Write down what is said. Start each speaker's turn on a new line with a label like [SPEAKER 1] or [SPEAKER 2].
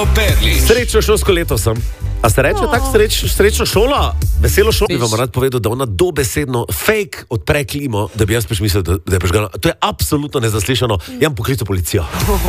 [SPEAKER 1] Srečno šolsko leto sem. A se reče tako srečno šolo? Veselo šolo. Bi vam rad povedal, da ona dobesedno fake odpre klimo, da bi jaz mislil, da je prižgala. To je absolutno nezaslišano. Jaz poklical policijo.